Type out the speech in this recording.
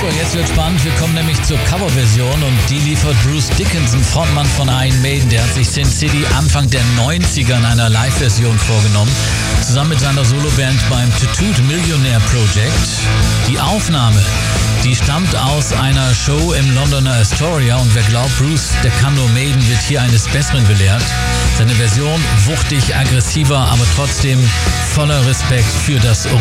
So, jetzt wird spannend. Wir kommen nämlich zur Coverversion und die liefert Bruce Dickinson, Frontmann von Iron Maiden. Der hat sich Sin City Anfang der 90er in einer Live-Version vorgenommen, zusammen mit seiner Soloband beim Tattooed Millionaire Project. Die Aufnahme, die stammt aus einer Show im Londoner Astoria und wer glaubt, Bruce, der kann nur Maiden, wird hier eines Besseren belehrt. Seine Version wuchtig, aggressiver, aber trotzdem voller Respekt für das